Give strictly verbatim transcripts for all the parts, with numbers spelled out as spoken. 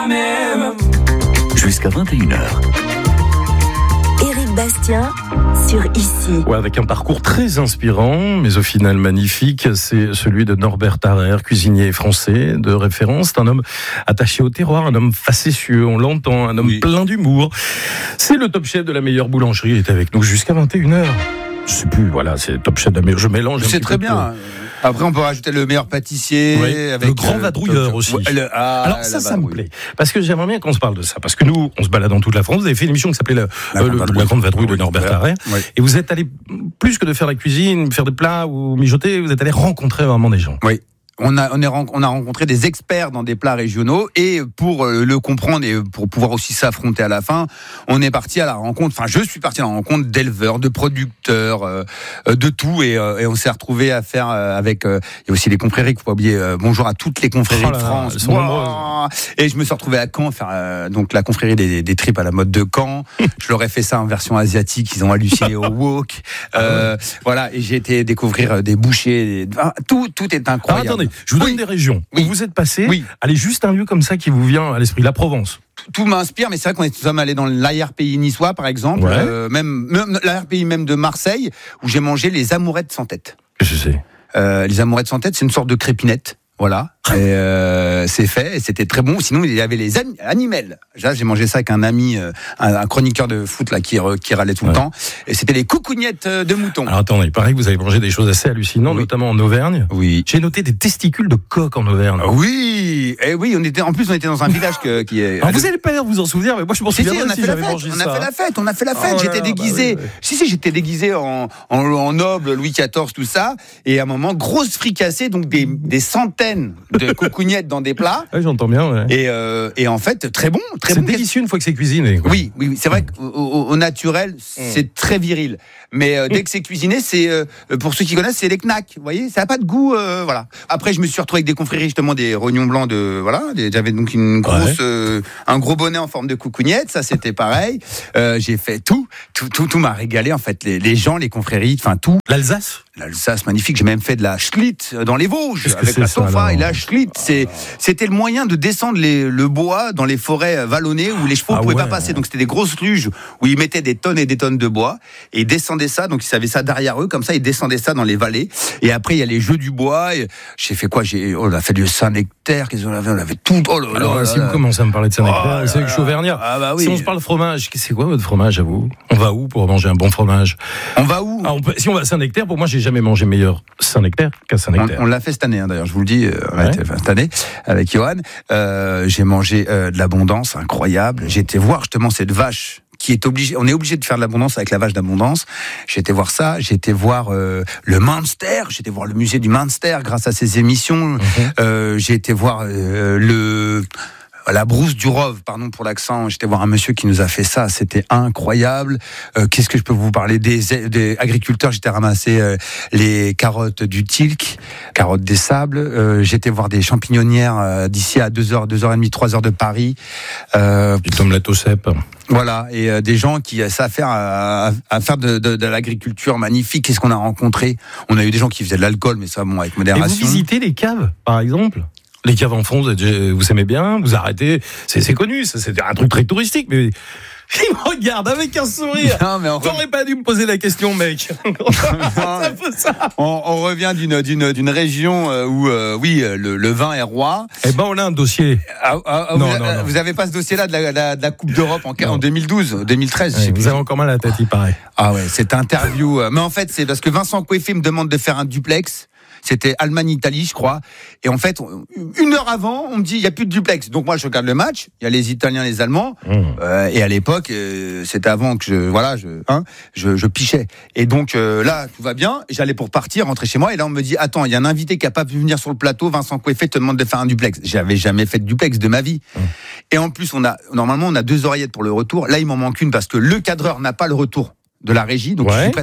la même. Jusqu'à vingt et une heures. Éric Bastien sur Ici. Ouais, avec un parcours très inspirant, mais au final magnifique, c'est celui de Norbert Tarrer, cuisinier français de référence. C'est un homme attaché au terroir, un homme facétieux, on l'entend, un homme oui. plein d'humour. C'est le top chef de la meilleure boulangerie, il est avec nous jusqu'à vingt et une heures. Je sais plus, voilà, c'est top chef de la meilleure, je mélange. C'est très bien. Peu. Après, on peut rajouter le meilleur pâtissier. Oui, avec le grand vadrouilleur euh, aussi. Le, ah, Alors ça, ça me plaît. Parce que j'aimerais bien qu'on se parle de ça. Parce que nous, on se balade dans toute la France. Vous avez fait une émission qui s'appelait La, la, euh, le, la Grande Vadrouille de Norbert Tarrer. Oui. Et vous êtes allé, plus que de faire la cuisine, faire des plats ou mijoter, vous êtes allé rencontrer vraiment des gens. Oui. On a, on, est, on a rencontré des experts dans des plats régionaux et pour le comprendre et pour pouvoir aussi s'affronter à la fin, on est parti à la rencontre, enfin je suis parti à la rencontre d'éleveurs, de producteurs, euh, de tout et, euh, et on s'est retrouvé à faire euh, avec, euh, il y a aussi les confréries, qu'il faut pas oublier, euh, bonjour à toutes les confréries oh là, de France. Wow. Et je me suis retrouvé à Caen, faire euh, donc la confrérie des, des tripes à la mode de Caen. Je leur ai fait ça en version asiatique, ils ont halluciné au wok. Euh, voilà, et j'ai été découvrir des bouchers, des... tout, tout est incroyable. Ah, attendez. Je vous donne oui. des régions où oui. vous êtes passé. Oui. Allez, juste un lieu comme ça qui vous vient à l'esprit, la Provence. Tout m'inspire, mais c'est vrai qu'on est tous allés dans l'arrière-pays niçois, par exemple, ouais. euh, même, même l'arrière-pays même de Marseille, où j'ai mangé les amourettes sans tête. Qu'est-ce que c'est ? euh, Les amourettes sans tête, c'est une sorte de crépinette. Voilà, et euh, c'est fait, et c'était très bon. Sinon, il y avait les an- animels. Là, j'ai mangé ça avec un ami, euh, un, un chroniqueur de foot là qui, qui râlait tout ouais. le temps. Et c'était les coucougnettes de mouton. Alors attendez, il paraît que vous avez mangé des choses assez hallucinantes, oui. notamment en Auvergne. Oui. J'ai noté des testicules de coq en Auvergne. Oui, et oui, on était. En plus, on était dans un village que, qui est. Alors, vous allez pas vous en souvenir, mais moi je m'en souviens. Si, si, on a si fait la j'avais fête. mangé on ça. a fait la fête. On a fait la fête. Oh j'étais là, déguisé. Bah oui, oui. Si, si, j'étais déguisé en, en, en noble Louis quatorze, tout ça. Et à un moment, grosse fricassée, donc des, des centaines de coucougnettes dans des plats. Ouais, j'entends bien. Ouais. Et, euh, et en fait, très bon, très c'est bon. C'est délicieux une fois que c'est cuisiné. Quoi. Oui, oui, oui. C'est vrai qu'au au, au naturel, c'est mmh. très viril. Mais euh, dès que c'est cuisiné, c'est euh, pour ceux qui connaissent, c'est les knacks. Vous voyez, ça n'a pas de goût. Euh, voilà. Après, je me suis retrouvé avec des confréries justement des rognons blancs de voilà. Des, j'avais donc une grosse, ouais. euh, un gros bonnet en forme de coucougnette. Ça, c'était pareil. Euh, j'ai fait tout, tout, tout, tout m'a régalé en fait. Les, les gens, les confréries, enfin tout. L'Alsace. L'Alsace, magnifique. J'ai même fait de la schlitt dans les Vosges Qu'est-ce avec la sofa et la schlitt. Ah. C'est, c'était le moyen de descendre les, le bois dans les forêts vallonnées où les chevaux ne ah pouvaient ouais. pas passer. Donc c'était des grosses luges où ils mettaient des tonnes et des tonnes de bois et ils descendaient ça. Donc ils savaient ça derrière eux, comme ça ils descendaient ça dans les vallées. Et après il y a les jeux du bois. Et j'ai fait quoi J'ai, on a fait du Saint-Nectaire. Qu'est-ce qu'on avait On avait tout. Oh là là. Alors là, si là. vous commencez à me parler de Saint-Nectaire, oh c'est que je suis auvergnat. Ah bah oui. Si on se parle fromage, c'est quoi votre fromage à vous On va où pour manger un bon fromage On va où ah, on peut, Si on va à Saint-Nectaire, pour moi j'ai jamais mangé meilleur Saint-Nectaire qu'à Saint-Nectaire. On, on l'a fait cette année, hein, d'ailleurs. Je vous le dis, euh, on ouais. été, enfin, cette année avec Johan. Euh, j'ai mangé euh, de l'abondance, incroyable. J'ai été voir justement cette vache qui est obligée. On est obligé de faire de l'abondance avec la vache d'abondance. J'ai été voir ça. J'ai été voir euh, le Munster. J'ai été voir le musée du Munster grâce à ces émissions. Mm-hmm. Euh, j'ai été voir euh, le la brousse du Rove, pardon pour l'accent. J'étais voir un monsieur qui nous a fait ça, c'était incroyable. Euh, qu'est-ce que je peux vous parler des, des agriculteurs. J'étais ramasser euh, les carottes du Tilk, carottes des sables. Euh, j'étais voir des champignonnières euh, d'ici à deux heures, deux heures et demie, trois heures de Paris. Euh, du tomate au cèpe. Voilà, et euh, des gens qui savent faire à, à faire de, de, de l'agriculture magnifique. Qu'est-ce qu'on a rencontré On a eu des gens qui faisaient de l'alcool, mais ça, bon, avec modération. Et vous visitez les caves, par exemple Les caves en fond, vous aimez bien, vous arrêtez, c'est, c'est connu, ça, c'est un truc très touristique, mais il me regarde avec un sourire. Non, mais on T'aurais re... pas dû me poser la question, mec. ça fait ça. On, on revient d'une, d'une, d'une région où, euh, oui, le, le vin est roi. Eh ben, on a un dossier. Ah, ah, non, vous, non, non. vous avez pas ce dossier-là de la, de la, de la Coupe d'Europe en, en deux mille douze, deux mille treize. Ouais, vous avez encore mal à la tête, il paraît. Ah ouais, cette interview. Mais en fait, c'est parce que Vincent Coeffé me demande de faire un duplex. C'était Allemagne-Italie, je crois. Et en fait, une heure avant, on me dit, il n'y a plus de duplex. Donc moi, je regarde le match. Il y a les Italiens, les Allemands. Mmh. Euh, et à l'époque, euh, c'était avant que je, voilà, je, hein, je, je pichais. Et donc euh, là, tout va bien. J'allais pour partir, rentrer chez moi. Et là, on me dit, attends, il y a un invité qui n'a pas pu venir sur le plateau. Vincent Coeffé te demande de faire un duplex. J'avais jamais fait de duplex de ma vie. Mmh. Et en plus, on a, normalement, on a deux oreillettes pour le retour. Là, il m'en manque une parce que le cadreur n'a pas le retour de la régie. Donc, ouais. je suis prêt.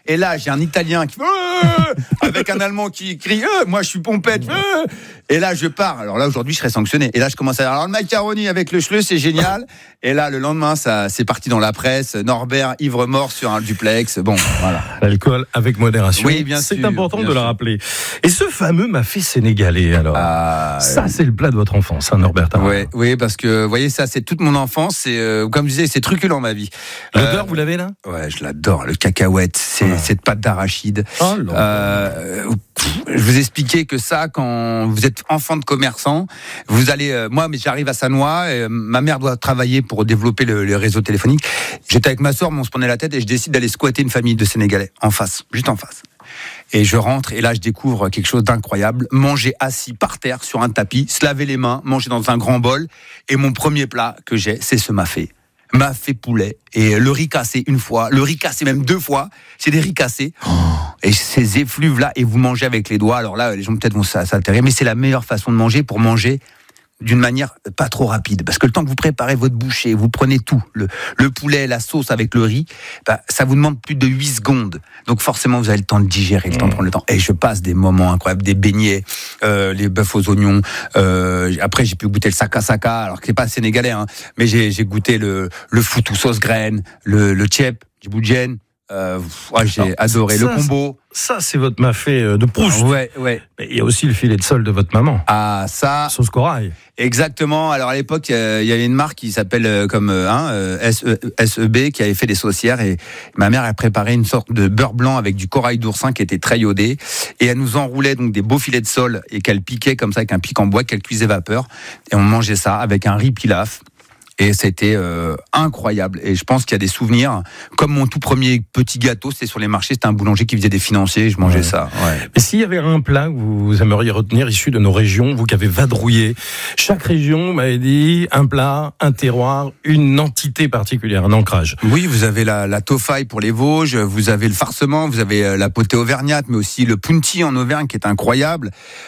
Et là, j'ai un Italien qui euh, avec un Allemand qui crie euh, moi je suis pompette. Euh, et là, je pars. Alors là, aujourd'hui, je serais sanctionné. Et là, je commence à dire alors le macaroni avec le schleu, c'est génial. Et là, le lendemain, ça, c'est parti dans la presse. Norbert ivre mort sur un duplex. Bon, voilà. L'alcool avec modération. Oui, bien c'est sûr, important bien de le sûr. rappeler. Et ce fameux mafé sénégalais, alors. Ah, ça, c'est le plat de votre enfance, hein, Norbert Tarrer. Oui, oui, parce que vous voyez, ça, c'est toute mon enfance. C'est euh, comme je disais, c'est truculent ma vie. L'odeur, Euh, vous l'avez là? Ouais, je l'adore. Le cacahuète, c'est Ah. cette pâte d'arachide. Oh là. Euh, je vous expliquais que ça, quand vous êtes enfant de commerçant, vous allez, euh, moi, mais j'arrive à Sannois, et, euh, ma mère doit travailler pour développer le, le réseau téléphonique. J'étais avec ma soeur, on se prenait la tête et je décide d'aller squatter une famille de Sénégalais en face, juste en face. Et je rentre et là je découvre quelque chose d'incroyable. Manger assis par terre sur un tapis, se laver les mains, manger dans un grand bol. Et mon premier plat que j'ai, c'est ce mafé. Mafé poulet et le riz cassé une fois, le riz cassé même deux fois. C'est des riz cassés. Oh, et ces effluves là et vous mangez avec les doigts. Alors là les gens peut-être vont s'altérer, mais c'est la meilleure façon de manger pour manger d'une manière pas trop rapide, parce que le temps que vous préparez votre bouchée, vous prenez tout, le, le poulet, la sauce avec le riz, bah, ça vous demande plus de huit secondes, donc forcément vous avez le temps de digérer, le temps de prendre le temps, et je passe des moments incroyables, des beignets, euh, les bœufs aux oignons, euh, après j'ai pu goûter le saka saka, alors que c'est pas sénégalais, hein, mais j'ai, j'ai goûté le, le foutou sauce graine, le, le tchèp, djiboudjen, euh, ouais, j'ai Alors, adoré ça, le combo. Ça, c'est votre mafé de Proust. Ouais, ouais. Mais il y a aussi le filet de sol de votre maman. Ah, ça. Sauce corail. Exactement. Alors à l'époque, il y avait une marque qui s'appelle euh, comme euh, hein, euh, S E B qui avait fait des saucières et ma mère a préparé une sorte de beurre blanc avec du corail d'oursin qui était très iodé et elle nous enroulait donc des beaux filets de sol et qu'elle piquait comme ça avec un pic en bois qu'elle cuisait vapeur et on mangeait ça avec un riz pilaf. Et c'était euh, incroyable. Et je pense qu'il y a des souvenirs. Comme mon tout premier petit gâteau, c'était sur les marchés. C'était un boulanger qui faisait des financiers. Je mangeais Ouais. ça. Ouais. Mais s'il y avait un plat que vous aimeriez retenir issu de nos régions, vous qui avez vadrouillé, chaque région m'avait dit un plat, un terroir, une entité particulière, un ancrage. Oui, vous avez la, la tofaille pour les Vosges, vous avez le farcement, vous avez la potée auvergnate, mais aussi le punti en Auvergne qui est incroyable.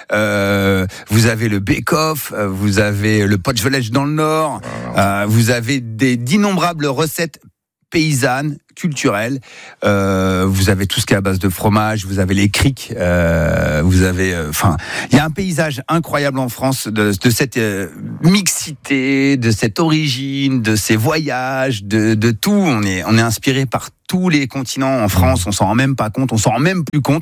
Euh, vous avez le bake-off, vous avez le potgelech dans le Nord. Euh, vous avez des d'innombrables recettes paysannes, culturelles. Euh, vous avez tout ce qui est à base de fromage. Vous avez les criques. Euh, vous avez, enfin, euh, il y a un paysage incroyable en France de, de cette euh, mixité, de cette origine, de ces voyages, de, de tout. On est, on est inspiré par tous les continents en France. On s'en rend même pas compte. On s'en rend même plus compte.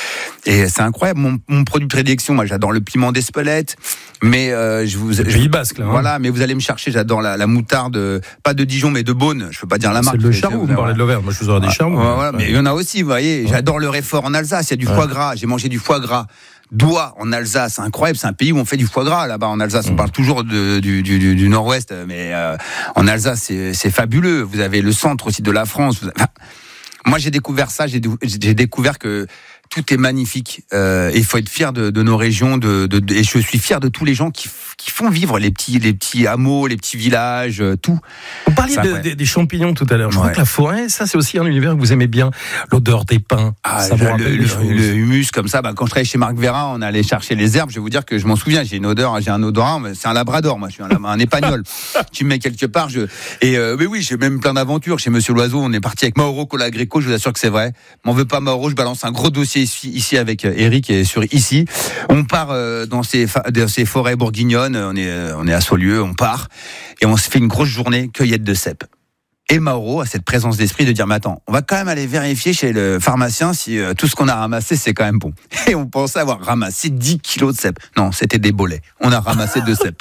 Et c'est incroyable. Mon, mon produit de prédilection, moi, j'adore le piment d'Espelette. Mais euh, je vous, Le Pays Basque, là. Hein. Voilà. Mais vous allez me chercher. J'adore la, la moutarde, pas de Dijon, mais de Beaune. Je peux pas dire la marque. C'est le charroux. Vous parlez de l'Auvergne. Moi, je vous aurais des charroux. Ouais, voilà, mais il y en a aussi, vous voyez. J'adore le réfort en Alsace. Il y a du Ouais. foie gras. J'ai mangé du foie gras. Doigt en Alsace, c'est incroyable. C'est un pays où on fait du foie gras là-bas en Alsace. On Mmh. parle toujours de, du, du, du, du Nord-Ouest, mais euh, en Alsace, c'est, c'est fabuleux. Vous avez le centre aussi de la France. Vous avez... enfin, moi, j'ai découvert ça. J'ai, j'ai découvert que tout est magnifique. Euh, et il faut être fier de, de nos régions. De, de, de, et je suis fier de tous les gens qui, qui font vivre les petits, les petits hameaux, les petits villages, euh, tout. Vous parliez Ça, de, ouais. des, des champignons tout à l'heure. Je crois Ouais. que la forêt, ça, c'est aussi un univers que vous aimez bien. L'odeur des pins. Ah, ça le, me rappelle le, des choses. le humus comme ça. Bah, quand je travaillais chez Marc Vera, on allait chercher les herbes. Je vais vous dire que je m'en souviens. J'ai une odeur, j'ai un odorat. C'est un labrador, moi. Je suis un, un épagnol. Tu me mets quelque part. Je et euh, mais oui, j'ai même plein d'aventures. Chez Monsieur Loiseau, on est parti avec Mauro Colagreco. Je vous assure que c'est vrai. M'en veux pas Mauro. Je balance un gros dossier ici, ici avec Eric et sur ici. On part euh, dans ces dans ces forêts bourguignonnes. On est on est à Saulieu. On part et on se fait une grosse journée cueillette de cèpes. Et Mauro a cette présence d'esprit de dire mais attends, on va quand même aller vérifier chez le pharmacien si euh, tout ce qu'on a ramassé c'est quand même bon. Et on pensait avoir ramassé dix kilos de cèpes. Non, c'était des bolets. On a ramassé deux cèpes.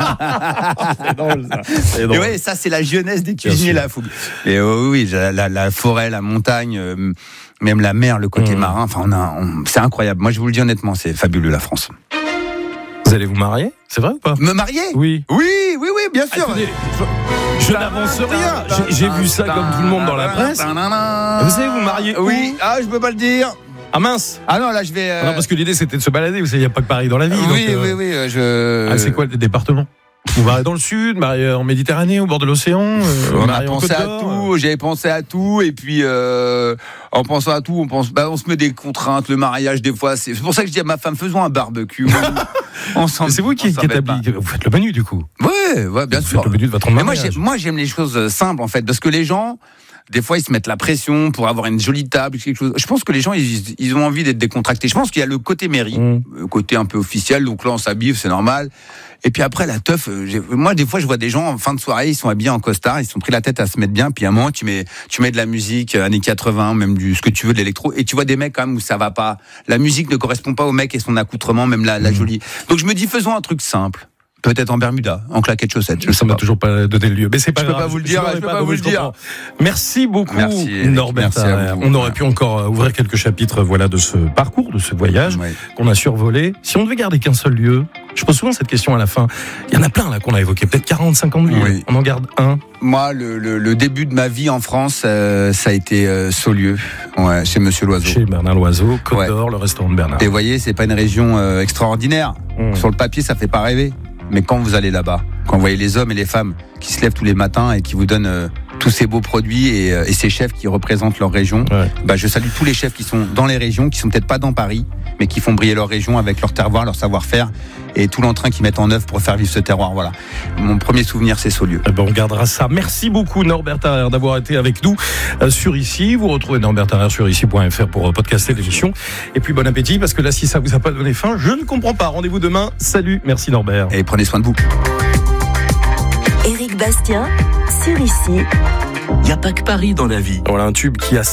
C'est drôle, ça. C'est Et drôle. ouais, ça c'est la jeunesse des Bien cuisiniers sûr. la fougue. Et euh, oui, la, la, la forêt, la montagne, euh, même la mer, le côté Mmh. marin. Enfin, on a, on- c'est incroyable. Moi, je vous le dis honnêtement, c'est fabuleux la France. Vous allez vous marier? C'est vrai ou pas? Me marier? Oui. Oui, oui, oui, bien sûr. Attendez, je, je n'avance rien. J'ai, j'ai vu ça comme tout le monde dans la presse. Vous savez vous marier où? Oui, ah, je peux pas le dire. Ah mince. Ah non, là, je vais. euh, Ah non, parce que l'idée c'était de se balader. Vous savez, il n'y a pas que Paris dans la vie. oui, donc, euh, oui, oui, euh, je. Ah, c'est quoi le département? Vous mariez dans le sud, mariez en Méditerranée, au bord de l'océan, euh, On a mariez en pensé Côte à d'Or, tout, j'avais pensé à tout, et puis euh, en pensant à tout, on pense, bah, on se met des contraintes, le mariage des fois, c'est, c'est pour ça que je dis à ma femme, faisons un barbecue. on s'en- C'est vous qui, on qui s'embête établit. Vous faites le menu du coup. pas. Ouais, ouais, bien Vous sûr. faites le menu de votre Mais moi, mariage. j'aime, moi, j'aime les choses simples en fait, parce que les gens, Des fois, ils se mettent la pression pour avoir une jolie table, quelque chose. Je pense que les gens, ils, ils ont envie d'être décontractés. Je pense qu'il y a le côté mairie, mmh. le côté un peu officiel. Donc là, on s'habille, c'est normal. Et puis après, la teuf, moi, des fois, je vois des gens en fin de soirée, ils sont habillés en costard, ils se sont pris la tête à se mettre bien. Puis à un moment, tu mets, tu mets de la musique, années quatre-vingts, même du, ce que tu veux, de l'électro. Et tu vois des mecs, quand même, où ça va pas. La musique ne correspond pas au mec et son accoutrement, même la, la mmh. jolie. Donc je me dis, faisons un truc simple. Peut-être en Bermuda, en claquettes chaussettes. Je ça m'a toujours pas donné le lieu, mais c'est pas je grave. Peux pas vous le dire, je, je peux pas, pas vous le dire. Merci beaucoup, merci, Norbert. Merci à vous. On aurait pu encore ouvrir quelques chapitres, voilà, de ce parcours, de ce voyage oui. qu'on a survolé. Si on devait garder qu'un seul lieu, je pose souvent cette question à la fin. Il y en a plein là qu'on a évoqué, peut-être quarante, cinquante lieux. Oui. On en garde un. Moi, le, le, le début de ma vie en France, euh, ça a été euh, Saulieu, ouais, chez Monsieur Loiseau. Chez Bernard Loiseau, Côte d'Or, ouais. le restaurant de Bernard. Et vous voyez, c'est pas une région euh, extraordinaire. Mmh. Sur le papier, ça fait pas rêver. Mais quand vous allez là-bas, quand vous voyez les hommes et les femmes qui se lèvent tous les matins et qui vous donnent euh, tous ces beaux produits et, euh, et ces chefs qui représentent leur région, ouais. bah, je salue tous les chefs qui sont dans les régions, qui sont peut-être pas dans Paris, mais qui font briller leur région avec leur terroir, leur savoir-faire et tout l'entrain qu'ils mettent en œuvre pour faire vivre ce terroir. Voilà. Mon premier souvenir, c'est Saulieu. Eh ben, on gardera ça. Merci beaucoup, Norbert Tarrer, d'avoir été avec nous euh, sur Ici. Vous retrouvez Norbert Tarrer sur ici point f r pour euh, podcaster l'émission. Et puis, bon appétit, parce que là, si ça vous a pas donné faim, je ne comprends pas. Rendez-vous demain. Salut. Merci, Norbert. Et prenez soin de vous. Éric Bastien, sur Ici. Il n'y a pas que Paris dans la vie. Voilà un tube qui a